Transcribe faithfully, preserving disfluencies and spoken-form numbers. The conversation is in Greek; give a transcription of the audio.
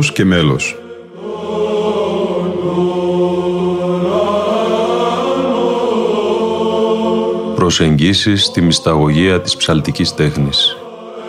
βάρος και μέλος. Προσεγγίσεις στη μυσταγωγία της ψαλτικής τέχνης.